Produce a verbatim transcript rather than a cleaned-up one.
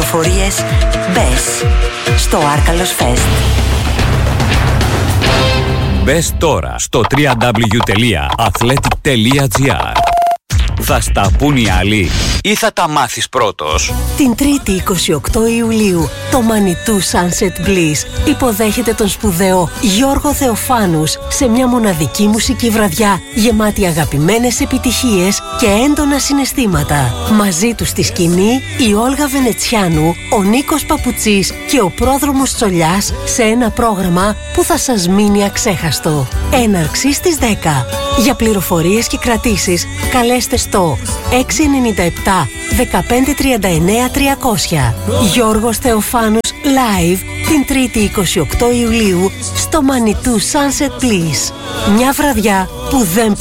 πληροφορίες μπες στο Arkalos Fest. Μπες τώρα στο double-u double-u double-u τελεία athletic τελεία gr. Θα στα πουν οι άλλοι ή θα τα μάθεις πρώτος? Την Τρίτη εικοστή ογδόη Ιουλίου το Manitou Sunset Bliss υποδέχεται τον σπουδαίο Γιώργο Θεοφάνους σε μια μοναδική μουσική βραδιά γεμάτη αγαπημένες επιτυχίες και έντονα συναισθήματα. Μαζί του στη σκηνή η Όλγα Βενετσιάνου, ο Νίκος Παπουτσής και ο Πρόδρομος Τσολιάς σε ένα πρόγραμμα που θα σας μείνει αξέχαστο. Έναρξη στις δέκα. Για πληροφορίες και κρατήσεις καλέστε στο έξι εννιά επτά δεκαπέντε τριάντα εννέα τριακόσια. Γιώργος Θεοφάνους live την Τρίτη εικοστή ογδόη Ιουλίου στο Manitou Sunset Bliss. Μια βραδιά που δεν